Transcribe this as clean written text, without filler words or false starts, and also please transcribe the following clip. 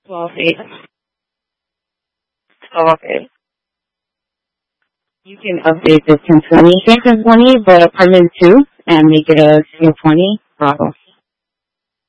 12-8. 12-8. You can update this 1020, say 1020, but apartment 2, and make it a 20, Bravo.